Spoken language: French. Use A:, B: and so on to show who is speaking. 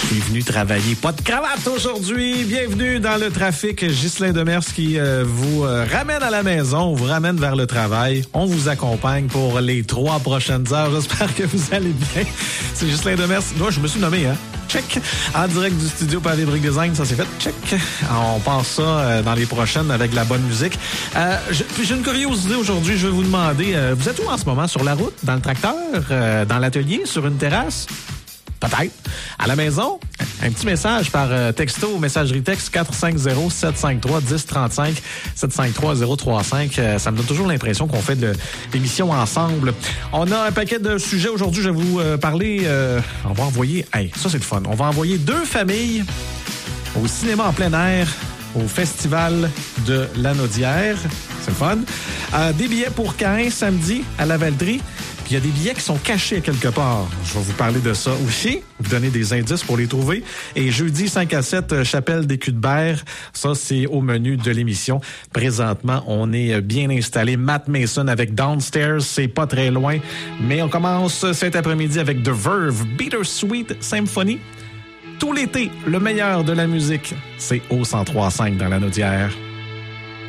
A: est venu travailler. Pas de cravate aujourd'hui. Bienvenue dans le trafic. Ghislain Demers qui vous ramène à la maison, vous ramène vers le travail. On vous accompagne pour les 3 prochaines heures. J'espère que vous allez bien. C'est Ghislain Demers. Moi, je me suis nommé, hein? Check. En direct du studio Pavé Brick Design, ça s'est fait. Check. On passe ça dans les prochaines avec la bonne musique. J'ai une curiosité aujourd'hui. Je vais vous demander, vous êtes où en ce moment? Sur la route? Dans le tracteur? Dans l'atelier? Sur une terrasse? Peut-être. À la maison, un petit message par texto ou messagerie texte 450-753-1035, 753-035. Ça me donne toujours l'impression qu'on fait de l'émission ensemble. On a un paquet de sujets aujourd'hui. Je vais vous parler... on va envoyer... Hey, ça, c'est le fun. On va envoyer 2 familles au cinéma en plein air, au Festival de Lanaudière. C'est le fun. Des billets pour Caen samedi à la Valtrie. Puis il y a des billets qui sont cachés quelque part. Je vais vous parler de ça aussi, vous donner des indices pour les trouver. Et jeudi 5 à 7, Chapelle des Culs-de-Berre, ça c'est au menu de l'émission. Présentement, on est bien installé. Matt Mason avec Downstairs, c'est pas très loin. Mais on commence cet après-midi avec The Verve, Bittersweet Symphony. Tout l'été, le meilleur de la musique, c'est au 103.5 dans Lanaudière.